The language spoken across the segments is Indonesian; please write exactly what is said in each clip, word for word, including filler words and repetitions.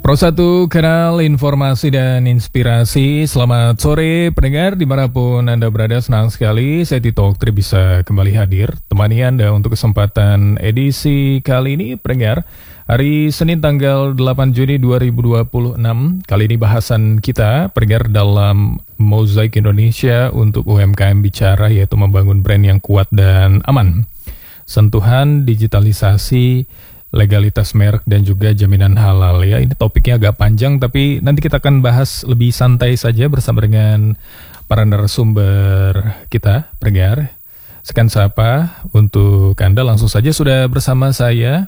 Pro satu Kanal Informasi dan Inspirasi. Selamat sore pendengar dimanapun Anda berada, senang sekali saya Tito Oktri bisa kembali hadir temani Anda untuk kesempatan edisi kali ini pendengar. Hari Senin tanggal delapan Juni dua ribu dua puluh enam. Kali ini bahasan kita pendengar dalam Mozaik Indonesia untuk U M K M bicara, yaitu membangun brand yang kuat dan aman. Sentuhan digitalisasi, legalitas merek dan juga jaminan halal ya. Ini topiknya agak panjang tapi nanti kita akan bahas lebih santai saja bersama dengan para narasumber kita pendengar. Sekian sapa untuk Anda, langsung saja sudah bersama saya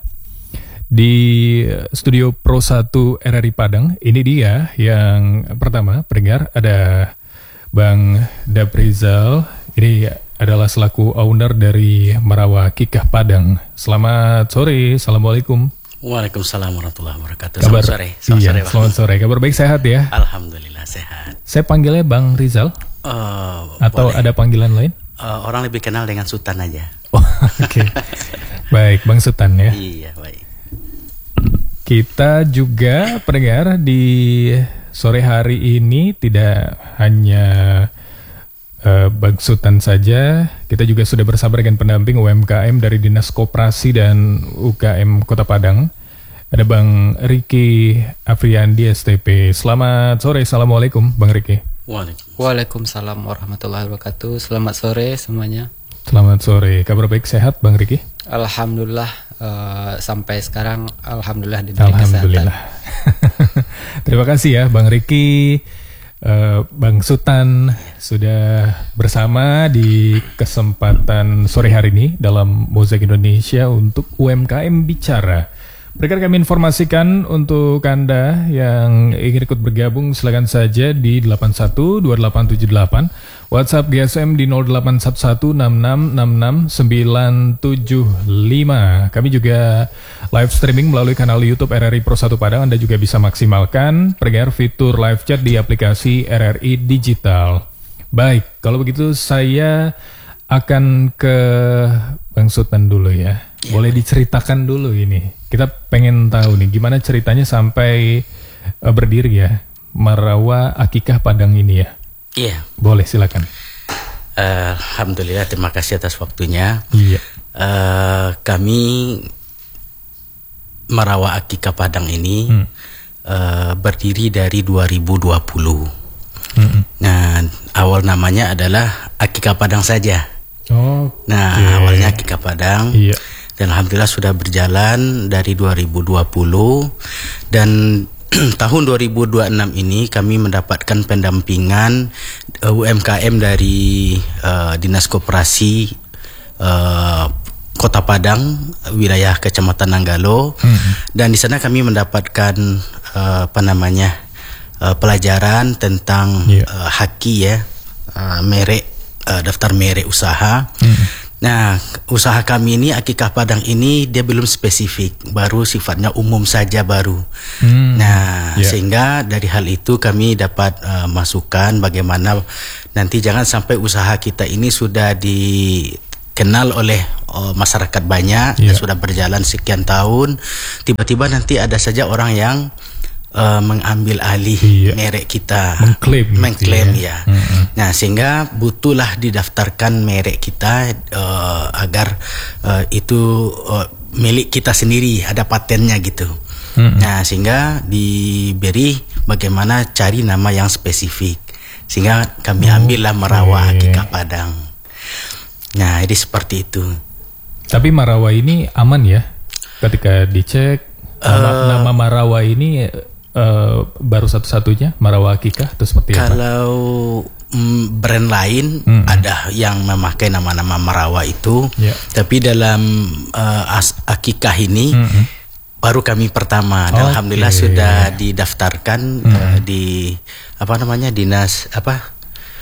di studio Pro satu R R I Padang. Ini dia yang pertama pendengar, ada Bang Daprizal. Ini adalah selaku owner dari Marawa Akikah Padang. Selamat sore, assalamualaikum. Waalaikumsalam warahmatullahi wabarakatuh. Kabar, selamat sore. Selamat iya, sore, selamat sore. Kabar baik, sehat ya? Alhamdulillah sehat. Saya panggilnya Bang Rizal uh, atau boleh. ada panggilan lain? Uh, orang lebih kenal dengan Sultan aja. Oh, oke. Okay. Baik, Bang Sultan ya. Iya, baik. Kita juga pendengar di sore hari ini tidak hanya uh, Bang Sultan saja, kita juga sudah bersama dengan pendamping U M K M dari Dinas Koperasi dan U K M Kota Padang. Ada Bang Riki Afriandi S T P. Selamat sore, assalamualaikum Bang Riki. Waalaikumsalam. Waalaikumsalam warahmatullahi wabarakatuh. Selamat sore semuanya. Selamat sore, kabar baik, sehat Bang Riki? Alhamdulillah, uh, sampai sekarang Alhamdulillah diberi Alhamdulillah. kesehatan. Terima kasih ya Bang Riki, uh, Bang Sultan sudah bersama di kesempatan sore hari ini dalam Mozaik Indonesia untuk U M K M bicara. Berikut kami informasikan untuk Anda yang ingin ikut bergabung, silakan saja di delapan satu dua delapan tujuh delapan, WhatsApp G S M di nol delapan satu satu enam enam enam enam sembilan tujuh lima. Kami juga live streaming melalui kanal YouTube R R I Pro satu Padang. Anda juga bisa maksimalkan pendengar fitur live chat di aplikasi R R I Digital. Baik, kalau begitu saya akan ke Bang Sultan dulu ya. Boleh diceritakan dulu ini. Kita pengen tahu nih gimana ceritanya sampai uh, berdiri ya Marawa Akikah Padang ini ya. Iya. Boleh, silakan. Uh, Alhamdulillah, terima kasih atas waktunya. Iya. Uh, kami Marawa Akikah Padang ini hmm. uh, berdiri dari dua ribu dua puluh. Hmm. Nah, awal namanya adalah Akikah Padang saja. Oh. Nah, okay. awalnya Akikah Padang. Iya. Dan alhamdulillah sudah berjalan dari dua ribu dua puluh, dan tahun dua ribu dua puluh enam ini kami mendapatkan pendampingan uh, U M K M dari uh, Dinas Koperasi uh, Kota Padang, wilayah Kecamatan Nanggalo. Mm-hmm. Dan di sana kami mendapatkan uh, apa namanya uh, pelajaran tentang yeah. uh, haki ya, uh, merek, uh, daftar merek usaha. Mm-hmm. Nah, usaha kami ini Akikah Padang ini dia belum spesifik, baru sifatnya umum saja baru. Hmm, nah, yeah. sehingga dari hal itu kami dapat uh, masukan bagaimana nanti jangan sampai usaha kita ini sudah dikenal oleh uh, masyarakat banyak, yeah. sudah berjalan sekian tahun, tiba-tiba nanti ada saja orang yang Uh, mengambil alih iya. merek kita, mengklaim, mengklaim ya. ya. Mm-hmm. Nah, sehingga butuhlah didaftarkan merek kita uh, agar uh, itu uh, milik kita sendiri, ada patennya gitu. Mm-hmm. Nah, sehingga diberi bagaimana cari nama yang spesifik, sehingga kami ambillah Marawa Akikah Padang. Nah, jadi seperti itu. Tapi Marawa ini aman ya? Ketika dicek nama, uh, nama Marawa ini Uh, baru satu-satunya Marawa Akikah atau seperti apa? Kalau mm, brand lain mm-hmm. ada yang memakai nama-nama Marawa itu, yeah. tapi dalam uh, Akikah ini mm-hmm. baru kami pertama. Dan okay. alhamdulillah sudah didaftarkan mm-hmm. uh, di apa namanya dinas apa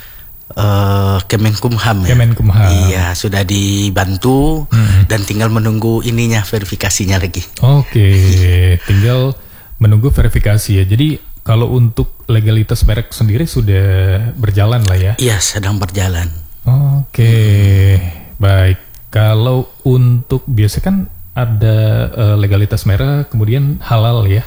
uh, Kemenkumham. Ya? Kemenkumham. Iya, sudah dibantu mm-hmm. dan tinggal menunggu ininya verifikasinya lagi. Oke, okay. tinggal menunggu verifikasi ya. Jadi kalau untuk legalitas merek sendiri sudah berjalan lah ya? Iya, sedang berjalan. Oke, okay. hmm. baik. Kalau untuk biasa kan ada uh, legalitas merek, kemudian halal ya?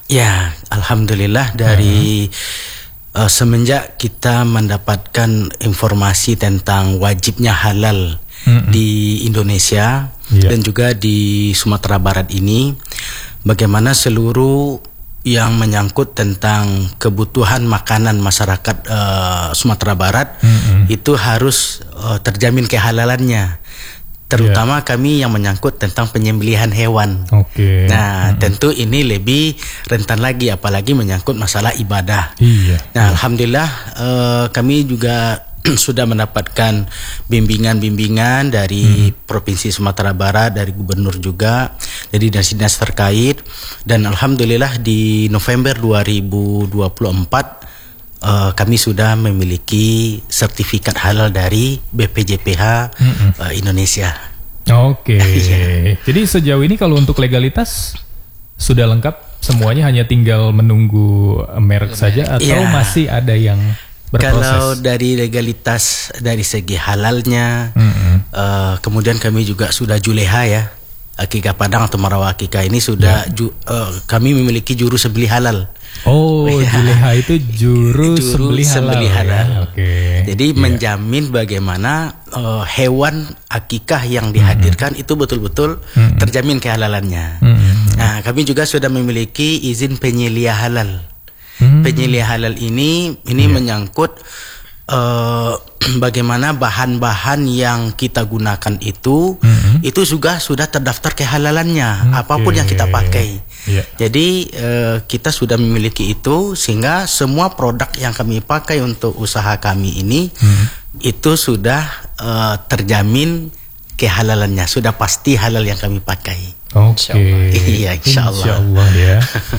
Ya, alhamdulillah dari uh, semenjak kita mendapatkan informasi tentang wajibnya halal mm-hmm. di Indonesia yeah. dan juga di Sumatera Barat ini, bagaimana seluruh yang menyangkut tentang kebutuhan makanan masyarakat uh, Sumatera Barat mm-hmm. itu harus uh, terjamin kehalalannya. Terutama yeah. kami yang menyangkut tentang penyembelihan hewan. Okay. Nah, mm-hmm. tentu ini lebih rentan lagi, apalagi menyangkut masalah ibadah. Iya. Nah, alhamdulillah uh, kami juga sudah mendapatkan bimbingan-bimbingan dari hmm. Provinsi Sumatera Barat, dari gubernur juga, dari dinas-dinas terkait, dan alhamdulillah di November dua ribu dua puluh empat uh, kami sudah memiliki sertifikat halal dari B P J P H hmm. uh, Indonesia. Oke. Okay. Jadi sejauh ini kalau untuk legalitas sudah lengkap semuanya, hanya tinggal menunggu merek saja atau yeah. masih ada yang berproses? Kalau dari legalitas dari segi halalnya, mm-hmm. uh, kemudian kami juga sudah juleha ya, akikah Padang atau Marawa akikah ini sudah yeah. ju, uh, kami memiliki juru sembelih halal. Oh, ya. Juleha itu juru, juru sembelih halal. Sembelih halal. Ya? Okay. Jadi yeah. menjamin bagaimana uh, hewan akikah yang dihadirkan mm-hmm. itu betul-betul mm-hmm. terjamin kehalalannya. Mm-hmm. Nah, kami juga sudah memiliki izin penyelia halal. Hmm. Penyelia halal ini ini yeah. menyangkut uh, bagaimana bahan-bahan yang kita gunakan itu hmm. itu juga sudah terdaftar kehalalannya, okay. apapun yang kita pakai. Yeah. Jadi uh, kita sudah memiliki itu, sehingga semua produk yang kami pakai untuk usaha kami ini hmm. itu sudah uh, terjamin kehalalannya, sudah pasti halal yang kami pakai. Oke, okay. Iya, insyaallah. Insyaallah ya.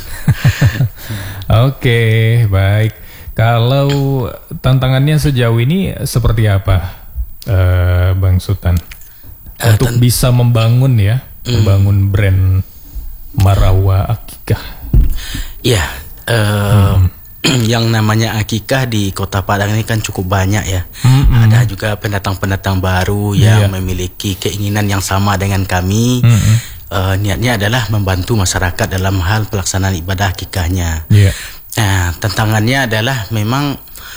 Oke, okay, baik. Kalau tantangannya sejauh ini seperti apa, uh, Bang Sultan, uh, untuk bisa membangun ya, mm. membangun brand Marawa Akikah? Ya, uh, mm. yang namanya akikah di Kota Padang ini kan cukup banyak ya. Mm-mm. Ada juga pendatang-pendatang baru yang yeah. memiliki keinginan yang sama dengan kami. Mm-mm. Uh, niatnya adalah membantu masyarakat dalam hal pelaksanaan ibadah akikahnya. Yeah. Nah, tantangannya adalah memang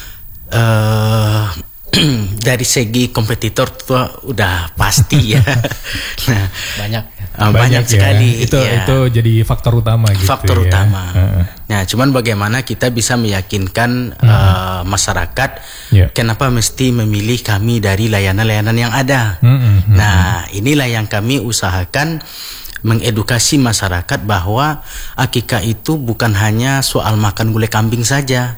uh, dari segi kompetitor itu udah pasti ya. Nah, banyak, uh, banyak, banyak sekali. Ya. Itu ya. Itu jadi faktor utama gitu. Faktor ya. utama. Uh. Nah, cuman bagaimana kita bisa meyakinkan uh. Uh, masyarakat yeah. kenapa mesti memilih kami dari layanan-layanan yang ada. Mm-hmm. Nah, inilah yang kami usahakan, mengedukasi masyarakat bahwa akikah itu bukan hanya soal makan gulai kambing saja.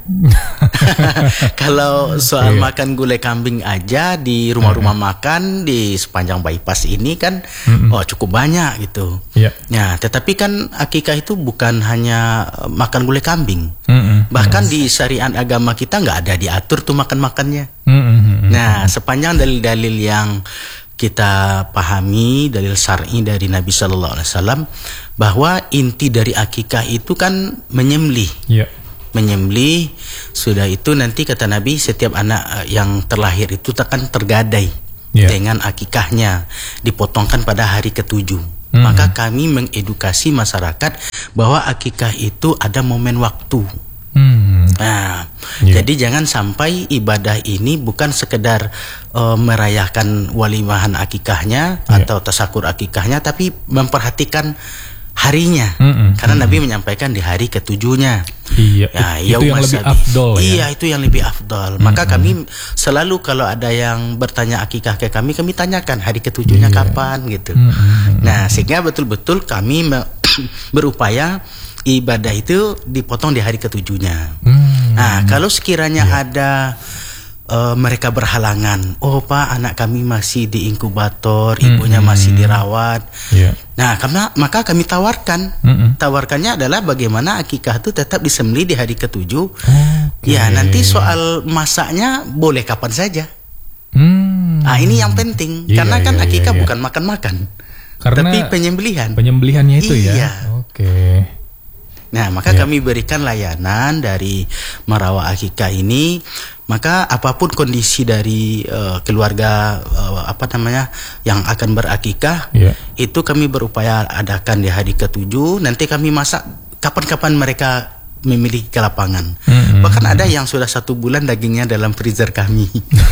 Kalau soal yeah. makan gulai kambing aja di rumah-rumah uh-huh. makan di sepanjang bypass ini kan uh-huh. oh cukup banyak gitu. Yeah. Nah, tetapi kan akikah itu bukan hanya makan gulai kambing. Uh-huh. Bahkan uh-huh. di syariat agama kita nggak ada diatur tuh makan-makannya. Uh-huh. Nah, sepanjang dalil-dalil yang kita pahami, dalil syar'i dari Nabi Sallallahu Alaihi Wasallam, bahwa inti dari akikah itu kan menyembelih, yeah. menyembelih. Sudah itu nanti kata Nabi, setiap anak yang terlahir itu akan tergadai yeah. dengan akikahnya, dipotongkan pada hari ketujuh. Mm-hmm. Maka kami mengedukasi masyarakat bahwa akikah itu ada momen waktu. Hmm. Nah, yeah. jadi jangan sampai ibadah ini bukan sekedar uh, merayakan walimahan akikahnya yeah. atau tasakur akikahnya, tapi memperhatikan harinya. Mm-mm. Karena Nabi menyampaikan di hari ketujuhnya. Iya. Ya, itu yang lebih afdol. Iya, ya? Itu yang lebih afdol. Mm-mm. Maka kami selalu kalau ada yang bertanya akikah ke kami, kami tanyakan hari ketujuhnya yeah. kapan gitu. Mm-mm. Nah, sehingga betul-betul kami me- berupaya ibadah itu dipotong di hari ketujuhnya. Hmm. Nah, kalau sekiranya yeah. ada uh, mereka berhalangan, oh Pak, anak kami masih di inkubator, hmm. ibunya masih dirawat. Yeah. Nah, karena maka kami tawarkan, hmm. tawarkannya adalah bagaimana akikah itu tetap disembelih di hari ketujuh. Okay. Ya, nanti soal masaknya boleh kapan saja. Hmm. Nah, ini yang penting, yeah, karena kan yeah, akikah yeah, yeah. bukan makan-makan, karena tapi penyembelihan. Penyembelihannya itu iya. ya. Oke. Okay. Nah, maka yeah. kami berikan layanan dari Marawa Akikah ini. Maka apapun kondisi dari uh, keluarga uh, apa namanya yang akan berakikah, yeah. itu kami berupaya adakan di hari ketujuh. Nanti kami masak kapan-kapan mereka memiliki ke lapangan. Mm-hmm. Bahkan ada yang sudah satu bulan dagingnya dalam freezer kami.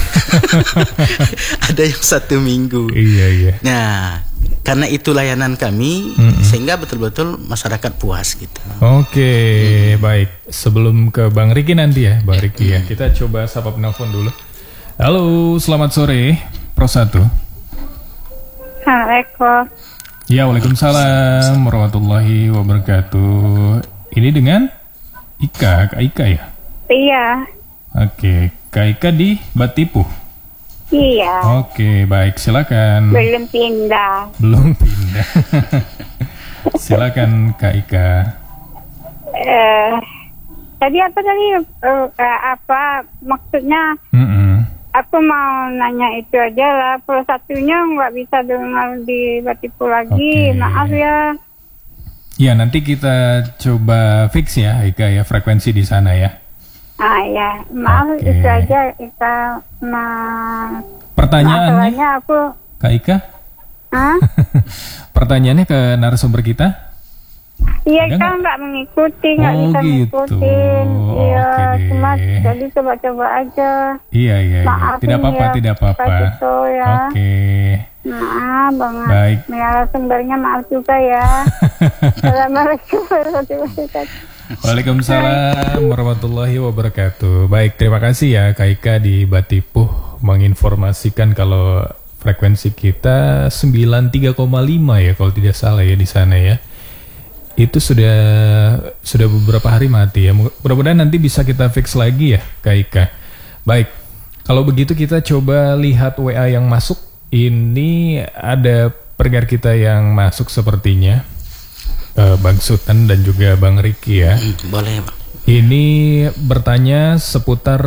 Ada yang satu minggu. Iya, iya. Nah, karena itu layanan kami, mm-hmm. sehingga betul-betul masyarakat puas gitu. Oke, mm. baik. Sebelum ke Bang Riki nanti ya, Bang Riki ya, kita coba sapa penelpon dulu. Halo, selamat sore, Pro satu. Assalamualaikum. Ya, waalaikumsalam warahmatullahi wabarakatuh. Ini dengan Ika, Kak Ika ya? Iya. Oke, Kak Ika di Batipuh. Iya. Oke, baik, silakan. Belum pindah. Belum pindah. Silakan Kak Ika. Eh, tadi apa tadi? Eh, apa maksudnya? Mm-mm. Aku mau nanya itu aja lah. Pro satunya nggak bisa dengar di Batipuh lagi. Oke. Maaf ya. Ya, nanti kita coba fix ya, Ika ya, frekuensi di sana ya. Ah ya, maaf Oke. itu aja Ika. Nah, Pertanyaannya, masalahnya aku. Kak Ika? Hah? Pertanyaannya ke narasumber kita? Iya, Ada Ika nggak? nggak mengikuti, nggak Oh, bisa gitu. ngikutin. Iya, Oke deh. cuma jadi coba-coba aja. Iya, iya, iya. Maafin Tidak apa-apa, ya, tidak apa-apa. Pak Tito ya. Oke. Maaf banget. Baik. Narasumbernya maaf juga ya. Assalamualaikum warahmatullahi wabarakatuh. Waalaikumsalam warahmatullahi wabarakatuh. Baik, terima kasih ya Kak Ika di Batipuh menginformasikan kalau frekuensi kita sembilan puluh tiga koma lima ya kalau tidak salah ya di sana ya. Itu sudah sudah beberapa hari mati ya. Mudah-mudahan nanti bisa kita fix lagi ya Kak Ika. Baik, kalau begitu kita coba lihat W A yang masuk. Ini ada pendengar kita yang masuk sepertinya, uh, Bang Sultan dan juga Bang Riki ya. Hmm, boleh, Pak. Ini bertanya seputar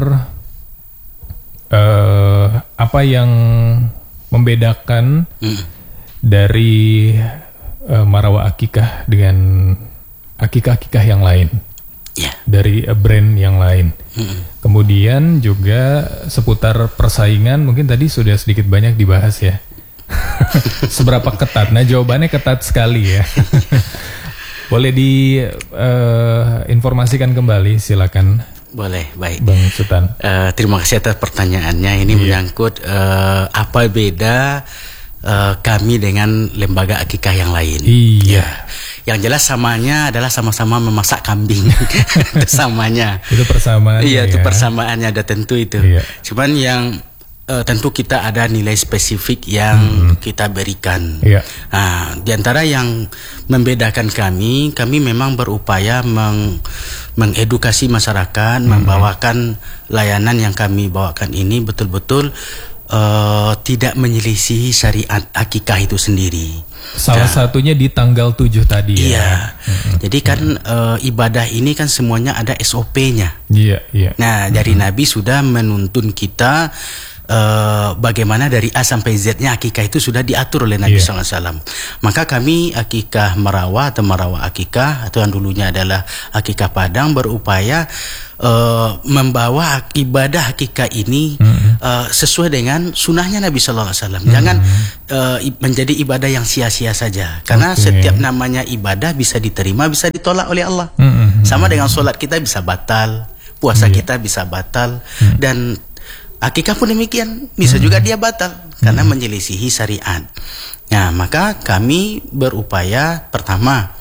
uh, apa yang membedakan Hmm. dari uh, Marawa Akikah dengan akikah-akikah yang lain, Ya. dari uh, brand yang lain. Hmm. Kemudian juga seputar persaingan, mungkin tadi sudah sedikit banyak dibahas ya. Seberapa ketat? Nah, jawabannya ketat sekali ya. Boleh diinformasikan uh, kembali, silakan. Boleh, baik. Bang Sultan. Uh, terima kasih atas pertanyaannya. Ini Iya. menyangkut uh, apa beda uh, kami dengan lembaga akikah yang lain. Iya. Ya. Yang jelas samanya adalah sama-sama memasak kambing. Itu samanya. Itu persamaan. Iya, itu ya. persamaannya ada tentu itu. Iya. Cuman yang uh, tentu kita ada nilai spesifik yang hmm. kita berikan. Iya. Nah, di antara yang membedakan kami, kami memang berupaya meng, mengedukasi masyarakat, hmm. membawakan layanan yang kami bawakan ini betul-betul uh, tidak menyelisihi syariat akikah itu sendiri. Salah nah, satunya di tanggal tujuh tadi ya. Iya. Hmm. Jadi kan uh, ibadah ini kan semuanya ada S O P-nya. Iya, iya. Nah, dari hmm. Nabi sudah menuntun kita uh, bagaimana dari A sampai Z-nya akikah itu sudah diatur oleh Nabi yeah. shallallahu alaihi wasallam. Maka kami akikah Marawa atau Marawa Akikah atau yang dulunya adalah Akikah Padang berupaya uh, membawa ibadah akikah ini mm-hmm. uh, sesuai dengan sunnahnya Nabi shallallahu alaihi wasallam. Mm-hmm. Jangan uh, menjadi ibadah yang sia-sia saja. Karena okay. setiap namanya ibadah bisa diterima, bisa ditolak oleh Allah. Mm-hmm. Sama dengan sholat kita bisa batal, puasa yeah. kita bisa batal, mm-hmm. dan akikah pun demikian, bisa hmm. juga dia batal karena hmm. menyelisihi syariat. Nah, maka kami berupaya pertama,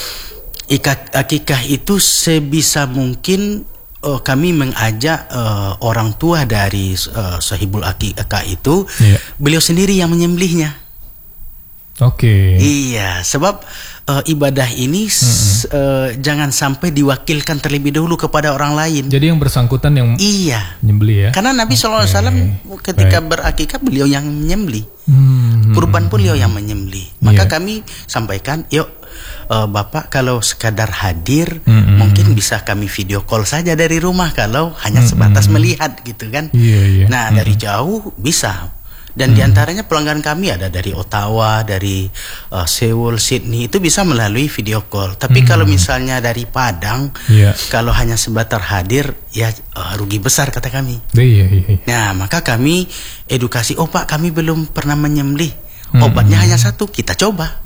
ikat akikah itu sebisa mungkin uh, kami mengajak uh, orang tua dari uh, sahibul akikah itu, yeah. beliau sendiri yang menyembelihnya. Oke. Okay. Iya, sebab uh, ibadah ini mm-hmm. uh, jangan sampai diwakilkan terlebih dahulu kepada orang lain. Jadi yang bersangkutan yang iya menyembelih ya. Karena Nabi okay. shallallahu alaihi wasallam ketika Baik. berakikah beliau yang menyembelih, hmm. kurban pun beliau yang menyembelih. Maka yeah. kami sampaikan, yuk uh, Bapak kalau sekadar hadir, mm-hmm. mungkin bisa kami video call saja dari rumah kalau hanya mm-hmm. sebatas melihat gitu kan. Yeah, yeah. Nah mm-hmm. dari jauh bisa. Dan hmm. diantaranya pelanggan kami ada dari Ottawa, dari uh, Seoul, Sydney, itu bisa melalui video call. Tapi hmm. kalau misalnya dari Padang, yeah. kalau hanya sebatar hadir, ya uh, rugi besar kata kami. Yeah, yeah, yeah. Nah, maka kami edukasi, oh Pak, kami belum pernah menyembelih. obatnya hanya satu, kita coba.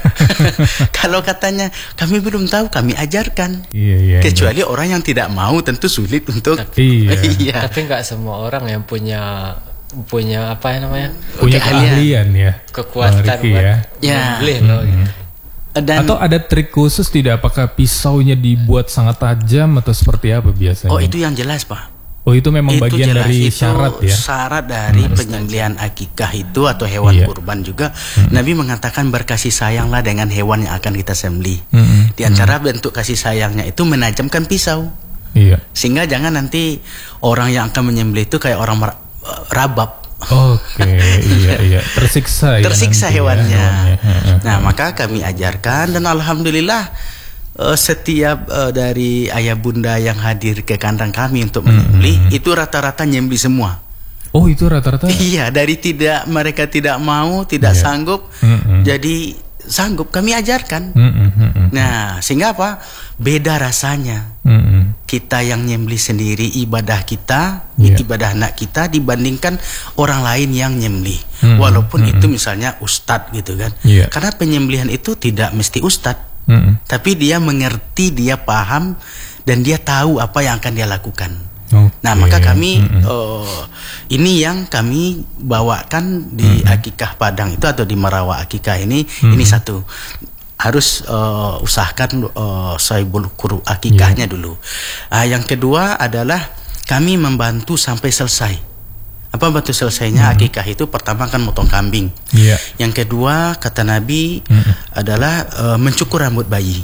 Kalau katanya kami belum tahu, kami ajarkan. Iya, iya, Kecuali iya. orang yang tidak mau, tentu sulit untuk. Tapi, iya. iya. Tapi nggak semua orang yang punya punya apa ya namanya Punya keahlian ya. kekuatan Bang Riki buat ya. Ya. beli loh. Gitu. Dan, Atau ada trik khusus tidak? Apakah pisaunya dibuat sangat tajam atau seperti apa biasanya? oh itu yang jelas Pak. Oh itu memang Itu bagian jelas, dari itu syarat ya. syarat dari penyembelihan akikah itu atau hewan Iya. kurban juga. Nabi mengatakan berkasih sayanglah dengan hewan yang akan kita sembelih. Mm-mm. Di antara bentuk kasih sayangnya itu menajamkan pisau. Iya. Sehingga jangan nanti orang yang akan menyembelih itu kayak orang mer- rabab. Oke, iya iya, tersiksa ya. Tersiksa nanti ya hewannya. hewannya. Nah, maka kami ajarkan dan alhamdulillah uh, setiap uh, dari ayah bunda yang hadir ke kandang kami untuk menyembelih Mm-mm. itu rata-rata nyembelih semua. Oh itu rata-rata. Iya, dari tidak mereka tidak mau, tidak Iya. sanggup, Mm-mm. jadi sanggup kami ajarkan. Mm-mm, mm-mm. Nah, sehingga apa? Beda rasanya. Mm-mm. Kita yang nyembelih sendiri ibadah kita, Iya. ibadah anak kita dibandingkan orang lain yang nyembelih. Mm-mm, Walaupun mm-mm. itu misalnya ustadz gitu kan. Iya. Karena penyembelihan itu tidak mesti ustadz, Mm-mm. tapi dia mengerti, dia paham dan dia tahu apa yang akan dia lakukan. Oke. Nah, maka kami Mm-mm. uh, ini yang kami bawakan di akikah Padang itu atau di Merawat akikah ini. Ini satu harus uh, usahakan uh, sahibul kuru akikahnya dulu. Uh, yang kedua adalah kami membantu sampai selesai. Apa bantu selesainya akikah itu? Pertama kan motong kambing. Iya. Yang kedua kata Nabi adalah uh, mencukur rambut bayi.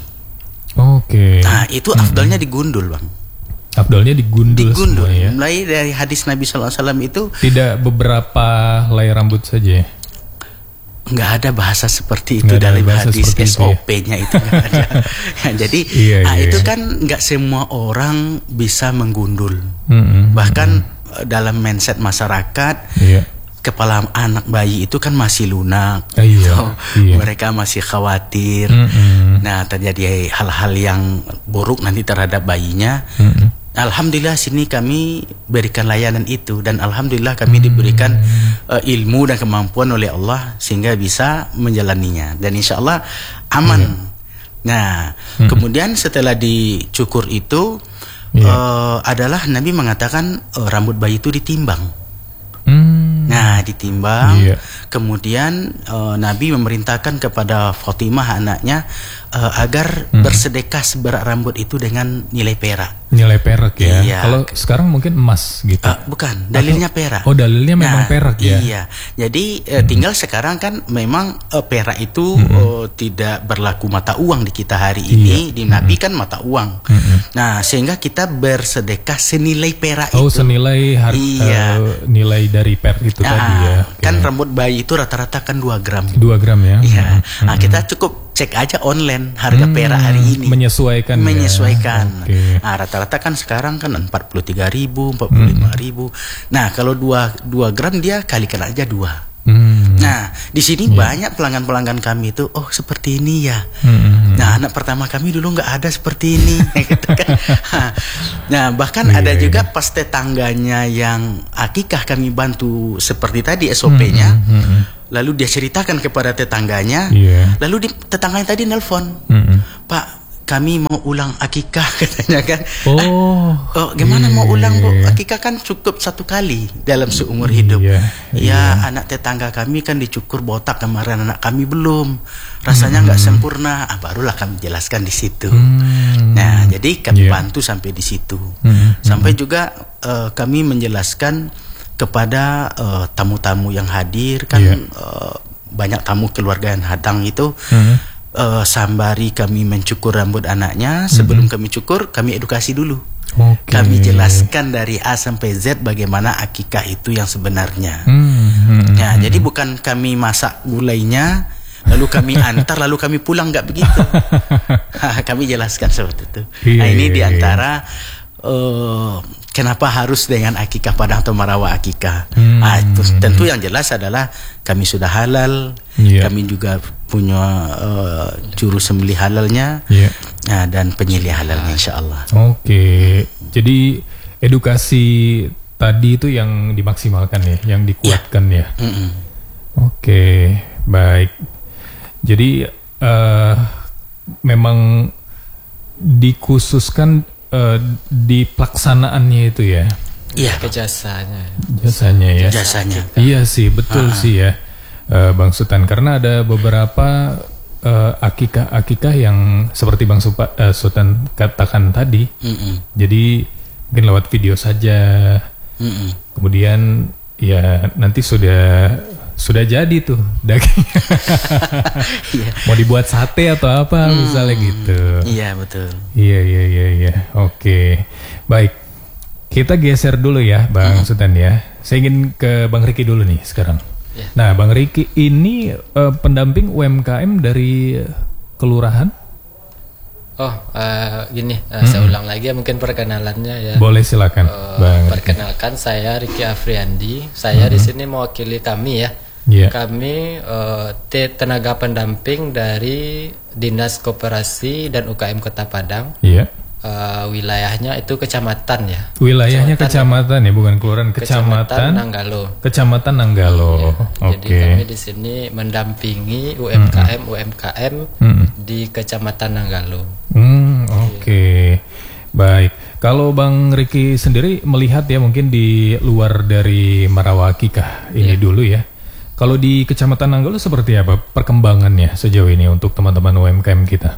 Oke. Nah, itu afdalnya digundul, Bang. Abdulnya digundul, Digundul. semua ya. Mulai dari hadis Nabi sallallahu alaihi wasallam itu Tidak beberapa helai rambut saja ya. nggak ada bahasa seperti Nggak itu ada dalam bahasa hadis seperti itu S O P-nya itu nggak ada. Nah, jadi Iya, ah, iya, itu iya. kan nggak semua orang bisa menggundul. Mm-mm. Bahkan eh, dalam mindset masyarakat, Iya. kepala anak bayi itu kan masih lunak. Ah, iya, Oh, iya. Mereka masih khawatir. Mm-mm. Nah, terjadi hal-hal yang buruk nanti terhadap bayinya. Mm-mm. Alhamdulillah sini kami berikan layanan itu dan alhamdulillah kami diberikan uh, ilmu dan kemampuan oleh Allah sehingga bisa menjalaninya dan insya Allah aman. Yeah. Nah, Hmm. kemudian setelah dicukur itu Yeah. uh, adalah Nabi mengatakan uh, rambut bayi itu ditimbang. Hmm. Nah, ditimbang. Iya. Kemudian uh, Nabi memerintahkan kepada Fatimah anaknya uh, agar Hmm. bersedekah seberat rambut itu dengan nilai perak. Nilai perak ya. Iya. Kalau sekarang mungkin emas gitu. Uh, bukan, dalilnya perak. Oh, dalilnya memang perak ya. Iya. Jadi eh, tinggal sekarang kan memang eh, perak itu eh, tidak berlaku mata uang di kita hari ini. Di Nabi kan mata uang. Nah, sehingga kita bersedekah senilai perak Oh, itu. senilai har- Iya. eh, nilai dari perak itu Nah, tadi ya. Oke. kan rambut bayi itu rata-rata kan dua gram. dua gram ya. Iya. Hmm. Nah, kita cukup cek aja online harga Hmm, perak hari ini. menyesuaikan ya. Menyesuaikan. Oke. Nah, rata-rata kan sekarang kan empat puluh tiga ribu, empat puluh lima ribu. Nah, kalau dua dua gram dia kalikan aja dua. Hmm. Nah, di sini banyak pelanggan-pelanggan kami itu, oh seperti ini ya. Hmm. Nah, anak pertama kami dulu nggak ada seperti ini, gitu kan. Nah, bahkan Iya, ada iya. juga pas tetangganya yang akikah kami bantu seperti tadi S O P-nya. Hmm, hmm, Lalu dia ceritakan kepada tetangganya. Iya. Lalu di, tetangganya tadi nelpon, Hmm. Pak, kami mau ulang akikah katanya kan. Oh. Oh, gimana mau iya, ulang Bu? iya. Akikah kan cukup satu kali dalam seumur hidup. Iya, Ya, iya. anak tetangga kami kan dicukur botak kemarin, anak kami belum. Rasanya nggak sempurna. Ah, barulah kami jelaskan di situ. Hmm. Nah, jadi kami Iya. bantu sampai di situ. Hmm. Sampai juga eh, kami menjelaskan kepada eh, tamu-tamu yang hadir kan Iya. eh, banyak tamu keluarga yang hadang itu. Hmm. eh, sambari kami mencukur rambut anaknya. Sebelum kami cukur, kami edukasi dulu. Oke. Kami jelaskan dari A sampai Z bagaimana akikah itu yang sebenarnya. Hmm. Hmm. Ya, jadi bukan kami masak gulainya, lalu kami antar, lalu kami pulang, nggak begitu. Kami jelaskan seperti itu. Iya, Nah, ini iya, diantara eh, kenapa harus dengan akikah Padang atau Merawat akikah. Hmm. Ah, itu tentu yang jelas adalah kami sudah halal, Iya. kami juga punya eh, juru sembelih halalnya, Iya. nah, dan penyembelih halalnya, insya Allah. Oke. Jadi edukasi tadi itu yang dimaksimalkan ya, yang dikuatkan ya. Mm-mm. Oke. baik. Jadi uh, memang dikhususkan uh, di pelaksanaannya itu ya. Iya, ke jasanya. Jasanya ya. Jasanya. Iya sih, betul Ah. sih ya, uh, Bang Sultan. Karena ada beberapa uh, akikah-akikah yang seperti Bang Supa, uh, Sultan katakan tadi. Mm-mm. Jadi mungkin lewat video saja. Mm-mm. Kemudian ya nanti sudah sudah jadi tuh dagingnya. Iya. Mau dibuat sate atau apa misalnya gitu. Iya, betul. Iya iya iya iya. Oke. Baik. Kita geser dulu ya Bang Sultan ya. Saya ingin ke Bang Riki dulu nih sekarang. Ya. Nah, Bang Riki ini eh, pendamping U M K M dari kelurahan? Oh, uh, gini, uh, saya ulang lagi ya mungkin perkenalannya ya. Boleh silakan, Uh, Bang Riki. perkenalkan saya Riki Afriandi. Saya di sini mewakili kami ya. Iya. Kami uh, te- tenaga pendamping dari Dinas Koperasi dan U K M Kota Padang. Iya. Uh, wilayahnya itu kecamatan ya. Wilayahnya kecamatan, ya, bukan kelurahan. Kecamatan Nanggalo. Kecamatan Nanggalo. Oke. Jadi kami di sini mendampingi U M K M U M K M Mm-mm. di Kecamatan Nanggalo. Hmm, oke. Baik. Kalau Bang Riki sendiri melihat ya mungkin di luar dari Marawaki kah ini dulu ya. Kalau di Kecamatan Nanggalo seperti apa perkembangannya sejauh ini untuk teman-teman U M K M kita?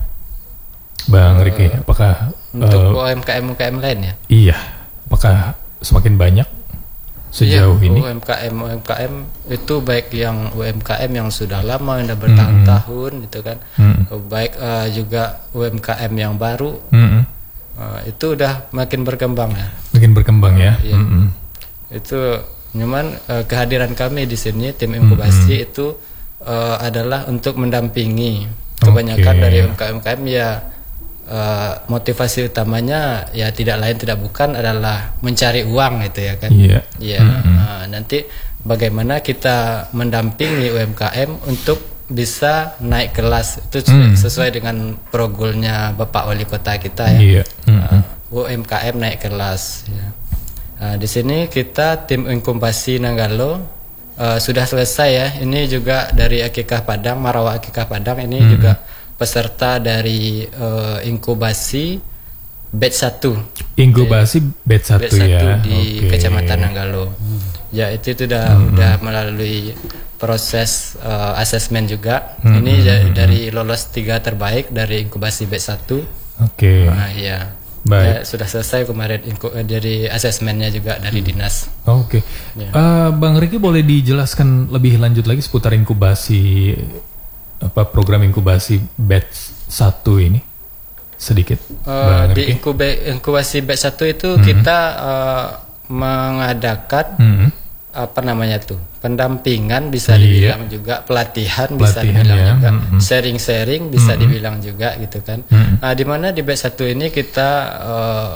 Bang Riki, apakah Untuk eh, U M K M U M K M lain ya? iya, apakah semakin banyak sejauh Iya, ini? U M K M U M K M itu baik yang U M K M yang sudah lama yang sudah bertahun-tahun gitu kan, Mm-mm. baik eh, juga U M K M yang baru Mm-mm. eh, itu udah makin berkembang ya. Makin berkembang ya. Iya. Mm-mm. Itu cuman eh, kehadiran kami di sini tim inkubasi itu eh, adalah untuk mendampingi. Kebanyakan Oke. dari U M K M U M K M ya eh, motivasi utamanya ya tidak lain tidak bukan adalah mencari uang gitu ya kan. Iya. Iya, nah, nanti bagaimana kita mendampingi U M K M untuk bisa naik kelas itu Mm. sesuai dengan progolnya Bapak Wali Kota kita ya. Iya. Mm-mm. Nah, U M K M naik kelas. Ya. Nah, di sini kita tim inkubasi Nanggalo uh, sudah selesai ya. Ini juga dari Akikah Padang, Marawa Akikah Padang ini juga peserta dari uh, inkubasi batch satu. Inkubasi batch satu batch satu ya. di Oke. Kecamatan Nanggalo. Ya itu itu udah udah melalui proses uh, asesmen juga. Ini ja- dari lolos tiga terbaik dari inkubasi batch satu. Oke. Nah, iya. Baik. Ya, sudah selesai kemarin inko- eh, dari asesmennya juga dari dinas. Oke. Ya. Eh, Bang Riki boleh dijelaskan lebih lanjut lagi seputar inkubasi apa program inkubasi batch satu ini sedikit, Eh, Bang di Riki? inkube- inkubasi batch satu itu kita eh, mengadakan Mhm. apa namanya tuh pendampingan bisa Iya. dibilang juga pelatihan, bisa Pelatihan dibilang ya, juga mm-mm. sharing-sharing bisa dibilang juga gitu kan. Mm-mm. Nah, di mana di batch satu ini kita eh,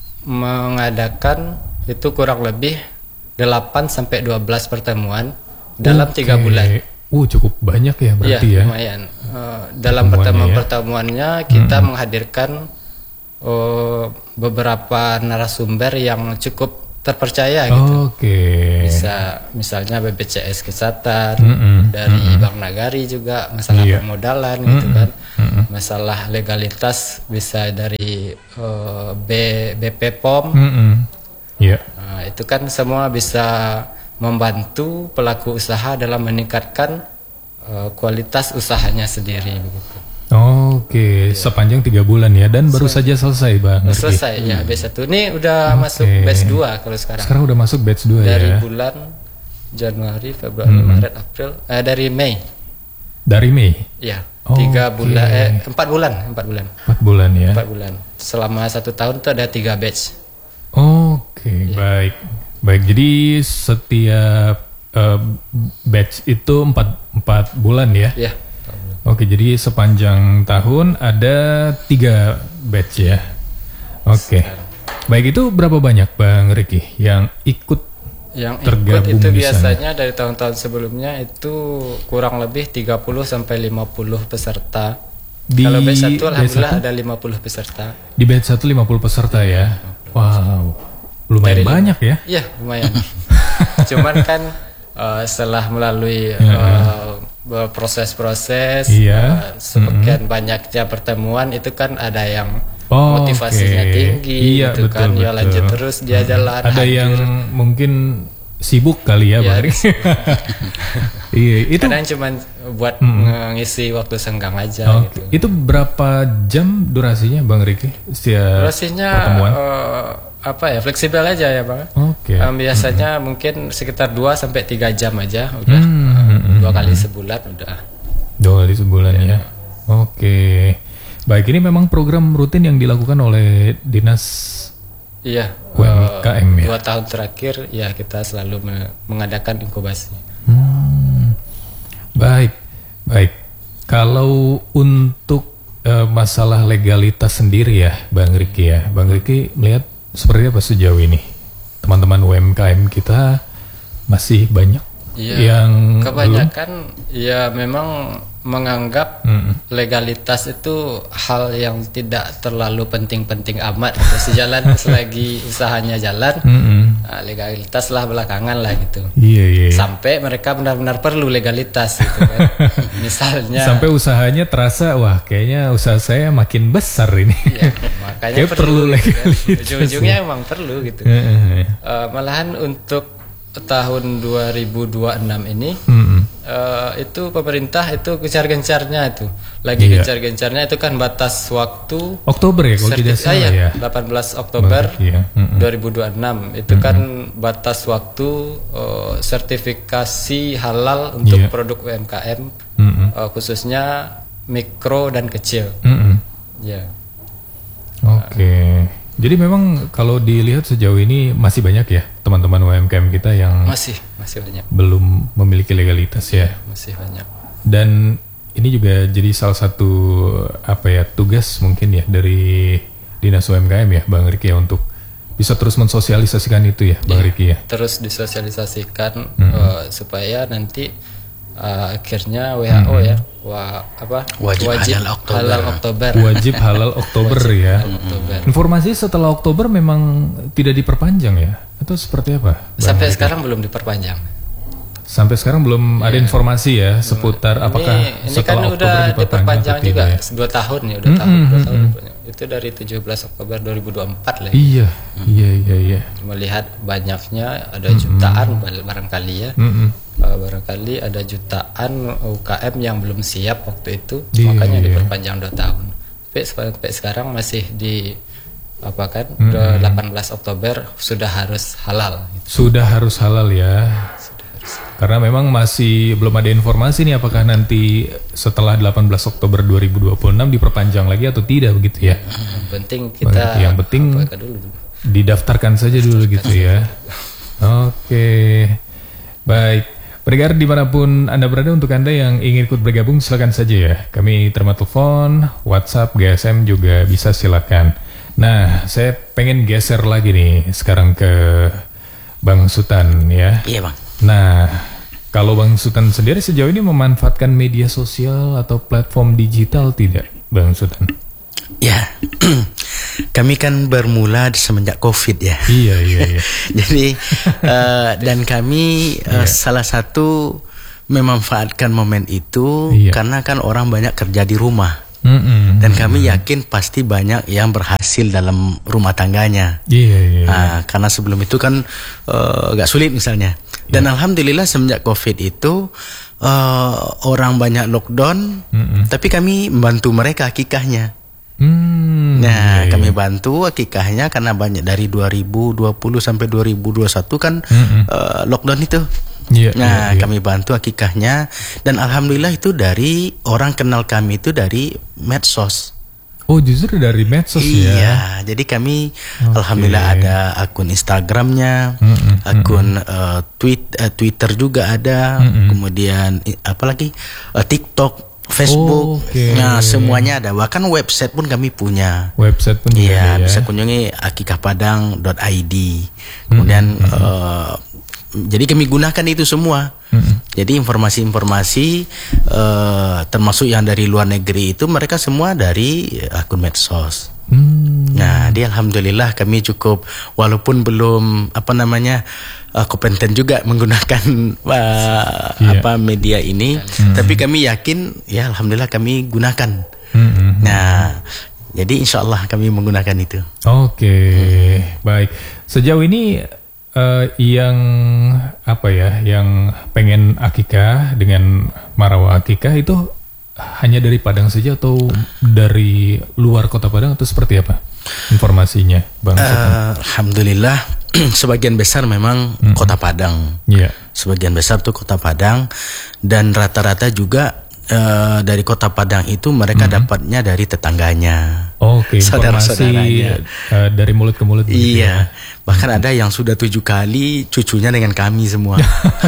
mengadakan itu kurang lebih delapan sampai dua belas pertemuan dalam Oke. tiga bulan. Uh, cukup banyak ya berarti Iya, ya. lumayan. Eh, dalam Pertemuannya pertemuan-pertemuannya kita menghadirkan eh, beberapa narasumber yang cukup terpercaya gitu. Oke. Bisa misalnya B P C S Kesehatan, Mm-mm, dari Bank Nagari juga masalah Iya. permodalan gitu kan. Masalah legalitas bisa dari eh, B BP P O M. Mm-mm. Iya. Nah, itu kan semua bisa membantu pelaku usaha dalam meningkatkan eh, kualitas usahanya sendiri begitu. Oke, sepanjang tiga bulan ya dan baru saja selesai, Bang Riki. Selesai ya batch satu. Ini udah masuk batch dua kalau sekarang. Sekarang udah masuk batch dua Dari ya. bulan Januari, Februari, Maret, April, eh, dari Mei. Dari Mei. Ya, Oke. tiga bulan, eh, empat bulan, empat bulan, empat bulan ya. empat bulan. Selama satu tahun tuh ada tiga batch. Oke, baik. Baik, jadi setiap eh, batch itu empat, empat bulan ya. Ya, Oke, jadi sepanjang tahun ada tiga batch ya. Oke. Baik, itu berapa banyak Bang Riki yang ikut? yang ikut Tergabung itu di biasanya dari tahun-tahun sebelumnya itu kurang lebih tiga puluh sampai lima puluh peserta. Di Kalau batch satu batch alhamdulillah satu? ada lima puluh peserta. Di batch satu lima puluh peserta ya. Wow. Lumayan Dari banyak ya. Iya, lumayan. Cuman kan eh, setelah melalui eh, berproses-proses, Iya. uh, sebagian mm-hmm. banyaknya pertemuan itu kan ada yang oh, motivasinya okay. tinggi, iya, gitu betul, kan, betul. ya lanjut terus dia hmm. jalan. Ada hadir. yang mungkin sibuk kali ya, ya Bang. Iya, itu kadang cuma buat hmm. ngisi waktu senggang aja. Oh, gitu. Itu berapa jam durasinya, Bang Riki? Setiap durasinya pertemuan? Uh, apa ya, fleksibel aja ya, Bang. Oke. Okay. Um, biasanya hmm. mungkin sekitar dua sampai tiga jam aja udah. Hmm. Uh, dua kali sebulan udah. Dua kali sebulan ya. ya. Oke. Baik, ini memang program rutin yang dilakukan oleh Dinas Iya. U M K M uh, ya. Dua tahun terakhir ya kita selalu me- mengadakan inkubasi. Hmm. Baik, baik. Kalau untuk uh, masalah legalitas sendiri ya, Bang Riki ya, Bang Riki melihat seperti apa sejauh ini? Teman-teman U M K M kita masih banyak ya, yang kebanyakan belum? Ya memang menganggap mm-hmm. legalitas itu hal yang tidak terlalu penting-penting amat gitu. Sejalan selagi usahanya jalan, mm-hmm. nah, legalitas lah belakangan lah gitu. Iya, iya. Sampai mereka benar-benar perlu legalitas gitu kan. Misalnya sampai usahanya terasa, wah kayaknya usaha saya makin besar ini. Iya, makanya perlu, perlu legalitas. Gitu kan. Ujung-ujungnya ya. Emang perlu gitu. uh, malahan untuk tahun dua ribu dua puluh enam ini mm-hmm. uh, itu pemerintah itu gencar-gencarnya itu lagi iya. gencar-gencarnya itu kan batas waktu Oktober ya kalau sertif- tidak salah ah, ya, ya delapan belas Oktober iya. mm-hmm. dua ribu dua puluh enam itu mm-hmm. kan batas waktu uh, sertifikasi halal untuk yeah. produk U M K M mm-hmm. uh, khususnya mikro dan kecil. Mm-hmm. Ya. Oke. Okay. Jadi memang kalau dilihat sejauh ini masih banyak ya teman-teman U M K M kita yang masih masih banyak belum memiliki legalitas ya. Masih banyak. Dan ini juga jadi salah satu apa ya tugas mungkin ya dari Dinas U M K M ya, Bang Riki ya, untuk bisa terus mensosialisasikan itu ya, Bang ya, Riki ya. Terus disosialisasikan mm-hmm. uh, supaya nanti uh, akhirnya W H O mm-hmm. ya, wa, apa wajib, wajib halal Oktober. Halal Oktober. Wajib halal Oktober wajib ya. halal Oktober. Informasi setelah Oktober memang tidak diperpanjang ya, atau seperti apa? Sampai sekarang belum diperpanjang. Sampai sekarang belum yeah. ada informasi ya seputar ini, apakah ini setelah kan Oktober udah diperpanjang juga ya? dua tahun ya, udah mm-hmm. tahun, dua tahun. Itu dari tujuh belas Oktober dua ribu dua puluh empat lagi. Iya, hmm. iya, iya, iya. Melihat banyaknya ada jutaan mm-hmm. barangkali ya. Mm-hmm. Uh, barangkali ada jutaan U K M yang belum siap waktu itu, yeah, makanya yeah. diperpanjang dua tahun. Tapi sampai sekarang masih di apa kan? Mm-hmm. delapan belas Oktober sudah harus halal. Gitu. Sudah harus halal ya. Karena memang masih belum ada informasi nih apakah nanti setelah delapan belas Oktober dua ribu dua puluh enam diperpanjang lagi atau tidak begitu ya. Yang penting kita yang penting dulu. didaftarkan saja dulu gitu ya. Oke. Baik. Pendengar dimanapun Anda berada, untuk Anda yang ingin ikut bergabung silakan saja ya. Kami terima telepon, WhatsApp, G S M juga bisa silakan. Nah, saya pengen geser lagi nih sekarang ke Bang Sutan ya. Iya, Bang. Nah, kalau Bang Sutan sendiri sejauh ini memanfaatkan media sosial atau platform digital tidak, Bang Sutan? Ya, kami kan bermula semenjak COVID ya. Iya, iya, iya. Jadi, uh, dan kami uh, iya. salah satu memanfaatkan momen itu iya. karena kan orang banyak kerja di rumah. Mm-mm. Dan kami yakin pasti banyak yang berhasil dalam rumah tangganya. Iya, iya, iya. Nah, karena sebelum itu kan uh, agak sulit misalnya. Dan yeah. alhamdulillah semenjak COVID itu uh, orang banyak lockdown, mm-mm. tapi kami membantu mereka akikahnya. Mm, nah, iya, kami iya. bantu akikahnya karena banyak dari dua ribu dua puluh sampai dua ribu dua puluh satu kan uh, lockdown itu. Yeah, nah, yeah, yeah. kami bantu akikahnya dan alhamdulillah itu dari orang kenal kami itu dari medsos. Oh, justru dari medsos iya, ya? Iya, jadi kami okay. alhamdulillah ada akun Instagramnya, mm-mm, akun mm-mm. Uh, tweet, uh, Twitter juga ada, mm-mm. kemudian apalagi uh, TikTok, Facebook, oh, okay. nah semuanya ada. Bahkan website pun kami punya. Website pun iya, ada ya? Bisa kunjungi akikah padang dot i d. Kemudian mm-hmm. uh, jadi kami gunakan itu semua. Mm-hmm. Jadi informasi-informasi uh, termasuk yang dari luar negeri itu mereka semua dari akun medsos. Mm-hmm. Nah, Jadi alhamdulillah kami cukup, walaupun belum apa namanya uh, kompeten juga menggunakan uh, yeah. apa media ini, hmm. tapi kami yakin ya alhamdulillah kami gunakan. Hmm. Nah, jadi insya Allah kami menggunakan itu. Oke, okay. hmm. baik. Sejauh ini uh, yang apa ya, yang pengen akikah dengan Marawa Akikah itu hanya dari Padang saja atau dari luar kota Padang atau seperti apa informasinya, Bang Sultan? Uh, Alhamdulillah sebagian besar memang mm-hmm. kota Padang. Yeah. Sebagian besar tuh kota Padang, dan rata-rata juga uh, dari kota Padang itu mereka mm-hmm. dapatnya dari tetangganya. Oke, okay, saudara-saudaranya. Uh, dari mulut ke mulut. Iya. Ya. Bahkan ada yang sudah tujuh kali cucunya dengan kami semua.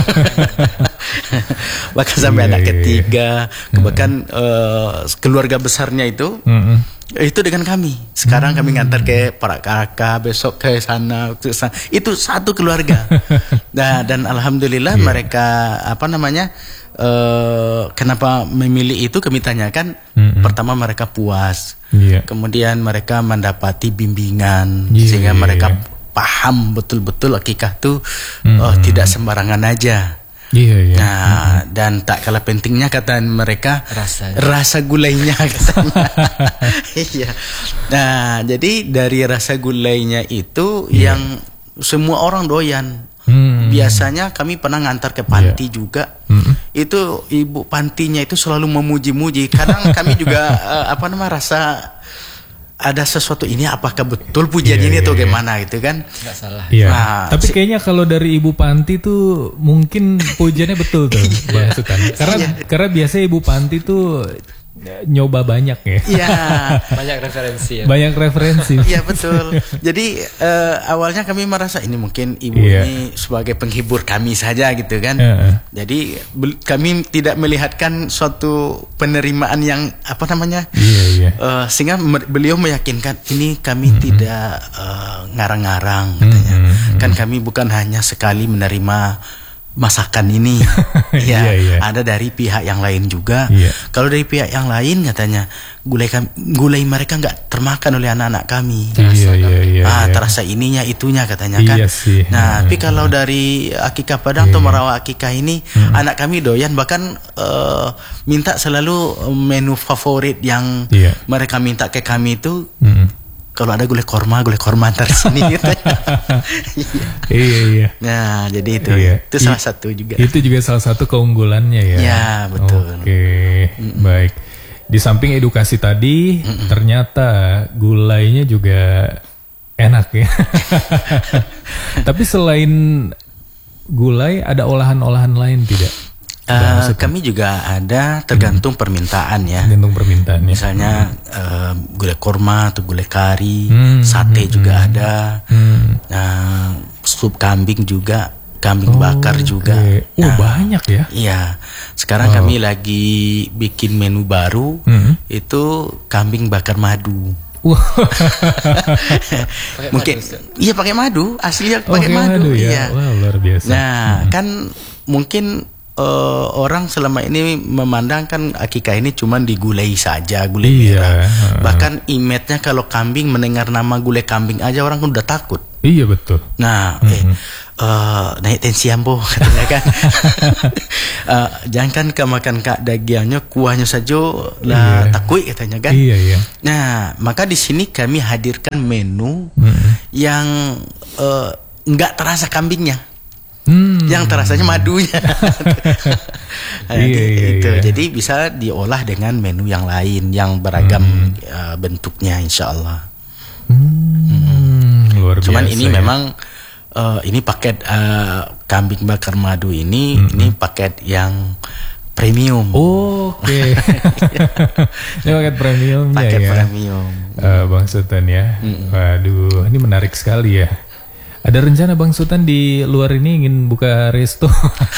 Bahkan sampai yeah, anak yeah, ketiga, yeah. bahkan uh, keluarga besarnya itu mm-hmm. itu dengan kami. Sekarang mm-hmm. kami ngantar ke para kakak, besok ke sana, ke sana. Itu satu keluarga. Nah, dan alhamdulillah yeah. mereka apa namanya? Uh, kenapa memilih itu kami tanyakan. Mm-hmm. Pertama mereka puas, yeah. kemudian mereka mendapati bimbingan yeah, sehingga yeah, mereka yeah. paham betul-betul akikah tuh mm-hmm. uh, tidak sembarangan aja. Iya, iya. Nah, mm-hmm. dan tak kalah pentingnya kata mereka rasa rasa gulainya katanya. Iya. Nah, jadi dari rasa gulainya itu yeah. yang semua orang doyan. Hmm. Biasanya kami pernah ngantar ke panti yeah. juga. Hmm. Itu ibu pantinya itu selalu memuji-muji. Kadang kami juga uh, apa nama rasa ada sesuatu ini, apakah betul pujian yeah, ini yeah, atau yeah. gimana gitu kan? Nggak salah. Yeah. Nah, tapi si kayaknya kalau dari ibu panti tuh mungkin pujiannya betul tuh, Bang Sultan. Karena yeah. karena biasanya ibu panti tuh nyoba banyak ya. Iya. Banyak referensi ya. Banyak referensi. Iya betul. Jadi uh, awalnya kami merasa ini mungkin ibu yeah. ini sebagai penghibur kami saja gitu kan. Uh-uh. Jadi kami tidak melihatkan suatu penerimaan yang apa namanya. Iya iya. Uh, sehingga beliau meyakinkan ini kami mm-hmm. tidak uh, ngarang-ngarang katanya. Mm-hmm. Kan kami bukan hanya sekali menerima masakan ini. Ya, yeah, yeah. ada dari pihak yang lain juga. Yeah. Kalau dari pihak yang lain katanya gulai kami, gulai mereka nggak termakan oleh anak-anak kami. Iya iya iya. Ah, terasa ininya itunya katanya kan. Iya sih. Nah, tapi kalau dari Akikah Padang yeah. atau Marawa Akikah ini hmm. anak kami doyan, bahkan uh, minta selalu menu favorit yang yeah. mereka minta ke kami itu. Hmm. Kalau ada gulai korma, gulai korma antar sini gitu. Iya iya. Nah, jadi itu iya. itu salah satu juga. Itu juga salah satu keunggulannya ya. Ya, betul. Oke, mm-mm. baik. Di samping edukasi tadi, mm-mm. ternyata gulainya juga enak ya. Tapi selain gulai, ada olahan-olahan lain tidak? Uh, kami juga ada tergantung hmm. permintaan ya. Tergantung permintaan ya. Misalnya hmm. uh, gulai korma atau gulai kari, hmm. sate hmm. juga ada. Hmm. Uh, sup kambing juga, kambing oh, bakar juga. Okay. Oh, nah, banyak ya? Iya. Sekarang oh. kami lagi bikin menu baru, hmm. itu kambing bakar madu. Mungkin iya pakai madu, aslinya oh, pakai madu, madu ya. Iya. Wow, luar biasa. Nah, hmm. kan mungkin Uh, orang selama ini memandangkan akikah ini cuma digulai saja, gulai iya. merah. Bahkan image-nya kalau kambing, mendengar nama gulai kambing aja orang udah takut. Iya betul. Nah, mm-hmm. eh, uh, naik tensi ambo katanya kan. uh, jangan kan kau makan kak dagingnya, kuahnya saja lah iya. takut katanya kan. Iya iya. Nah, maka di sini kami hadirkan menu mm-hmm. yang uh, nggak terasa kambingnya. Hmm. Yang terasanya madunya. Nah, iya, iya, itu. iya. Jadi bisa diolah dengan menu yang lain yang beragam hmm. uh, bentuknya insya Allah. Hmm. Luar biasa. Cuman ini ya. memang uh, ini paket uh, kambing bakar madu ini hmm. ini paket yang premium. Oh, oke. Okay. Ini paket premiumnya paket ya. premium. Uh, Bang Sultan ya. Hmm. Waduh, ini menarik sekali ya. Ada rencana Bang Sultan di luar ini ingin buka resto?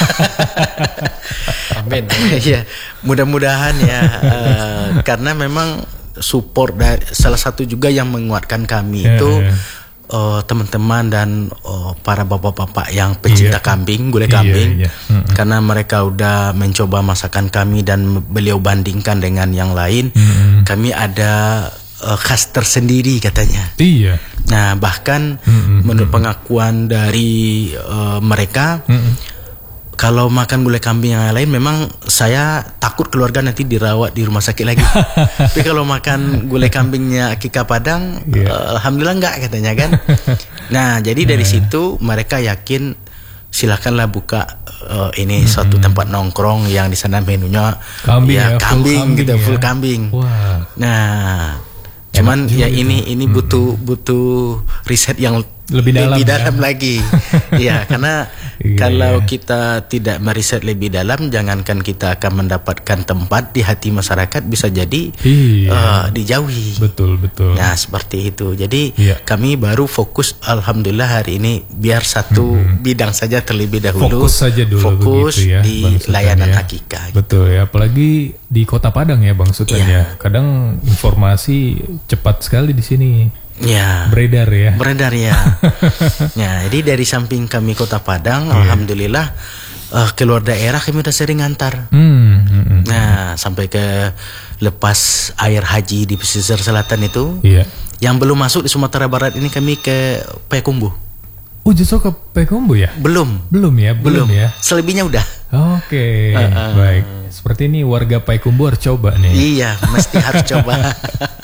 Amin. Ya, mudah-mudahan ya. uh, karena memang support dari salah satu juga yang menguatkan kami yeah, itu yeah. Uh, teman-teman dan uh, para bapak-bapak yang pecinta yeah. kambing, gulai kambing. Yeah, yeah. Mm-hmm. Karena mereka udah mencoba masakan kami dan beliau bandingkan dengan yang lain. Mm-hmm. Kami ada uh, khas tersendiri katanya. Iya. Nah bahkan Mm-mm. menurut pengakuan dari uh, mereka, Mm-mm. kalau makan gulai kambing yang lain memang saya takut keluarga nanti dirawat di rumah sakit lagi. Tapi kalau makan gulai kambingnya Akikah Padang, Yeah. uh, alhamdulillah enggak katanya kan. Nah jadi dari situ mereka yakin silakanlah buka uh, ini hmm. suatu tempat nongkrong yang di sana menunya Kambing ya, ya, full kambing, kambing gitu, ya. full kambing. Wah. Nah, cuman Enak juga ya itu. ini ini Hmm. butuh butuh riset yang Lebih dalam, lebih ya. dalam lagi. Ya, karena Iya, kalau iya. kita tidak meriset lebih dalam, jangankan kita akan mendapatkan tempat di hati masyarakat, bisa jadi Iya. uh, dijauhi. Betul, betul. Nah seperti itu. Jadi Iya. kami baru fokus alhamdulillah hari ini biar satu Mm-hmm. bidang saja terlebih dahulu. Fokus saja dulu Fokus begitu ya, di Bang Sultan, layanan ya. akikah. Betul ya, apalagi di Kota Padang ya Bang Sultan Iya. ya. Kadang informasi cepat sekali di sini Ya. beredar ya. Beredar ya. Ya, jadi dari samping kami Kota Padang, Iya. alhamdulillah uh, keluar daerah kami udah sering antar. Hmm, hmm, hmm. Nah, sampai ke lepas air haji di pesisir selatan itu, Iya. yang belum masuk di Sumatera Barat ini kami ke Payakumbuh. Oh justru ke Payakumbuh ya? Belum. Belum ya, belum, Belum. ya. Selebihnya udah. Oke, Uh, uh. baik. Seperti ini warga Payakumbuh harus coba nih. Iya, mesti harus coba.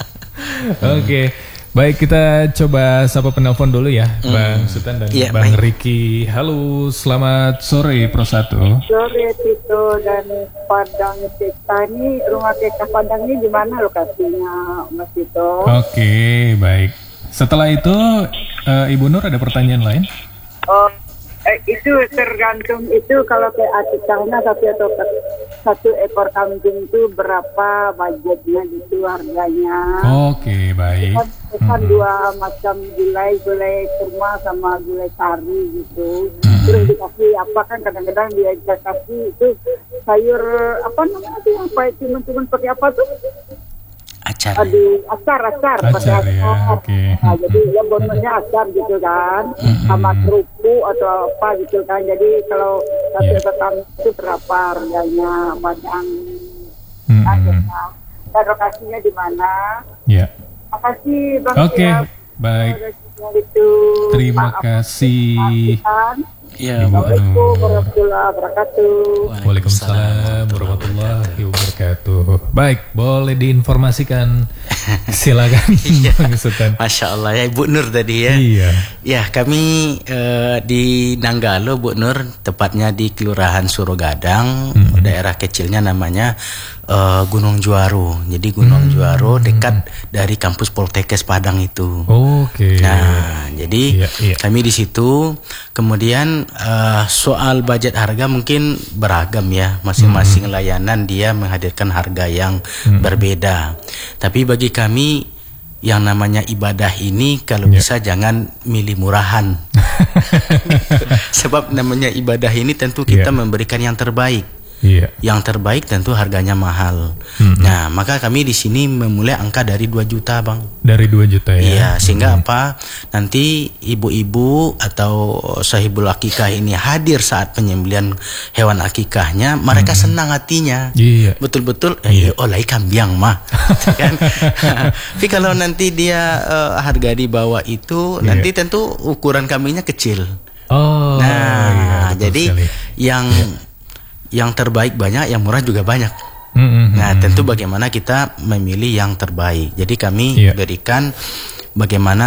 Oke, baik kita coba sapa penelpon dulu ya, Bang Sultan dan Iya, Bang baik. Riki. Halo, selamat sore Pro Satu. Sore Tito dan Padang Tita ini, rumah Akikah Padang ini di mana lokasinya Mas Tito? Oke, baik. Setelah itu eh, Ibu Nur ada pertanyaan lain? Oh, eh, itu tergantung itu kalau kayak akikahnya satu atau satu ekor kambing itu berapa budgetnya gitu harganya? Oke, baik. Kan, kan dua macam gulai, gulai kurma sama gulai kari gitu. Terus dikasih apa kan kadang-kadang dia kasih itu sayur apa namanya tuh yang pakai cuman-cuman pakai apa tuh? Acar. Aduh, acar, acar, pakai Acar ya, oke. Nah, jadi ya bonusnya acar gitu kan, sama kerupuk atau apa gitu kan. Jadi kalau satu Yeah. petang itu berapa harganya, Padang? Hmm, Ada hmm. kan? Dan lokasinya di mana? Ya, Makasih Bang. oke, ya. baik. Gitu. Terima Maaf, kasih. maafkan. Ya, Ibu Assalamualaikum Nur. warahmatullahi wabarakatuh. Waalaikumsalam warahmatullahi wabarakatuh. Baik, boleh diinformasikan. Silakan Bang Sultan. Masya Allah ya Ibu Nur tadi ya. Iya. Ya kami eh, di Nanggalo Bu Nur, tepatnya di Kelurahan Surogadang, Mm-hmm. daerah kecilnya namanya eh, Gunung Juaro. Jadi Gunung Mm-hmm. Juaro dekat dari kampus Poltekkes Padang itu. Oke. Nah, jadi Iya, iya. kami di situ. Kemudian eh, soal budget harga mungkin beragam ya. Masing-masing layanan dia menghadirkan harga yang berbeda. Tapi bagi kami yang namanya ibadah ini kalau Iya. bisa jangan milih murahan. Sebab namanya ibadah ini tentu kita Iya. memberikan yang terbaik. Iya. Yang terbaik tentu harganya mahal. Mhm. Nah, maka kami di sini memulai angka dari dua juta, Bang. Dari dua juta ya. Iya, sehingga apa? Nanti ibu-ibu atau sahibul akikah ini hadir saat penyembelihan hewan akikahnya, mereka senang hatinya. Iya. Betul-betul, eh, oh lai kambiang mah, kan? Tapi kalau nanti dia eh, harga di bawah itu, Iya. nanti tentu ukuran kambingnya kecil. Oh. Nah, iya, betul jadi sekali. yang yang terbaik banyak, yang murah juga banyak. Mm-mm. Nah, tentu bagaimana kita memilih yang terbaik. Jadi kami Iya. berikan bagaimana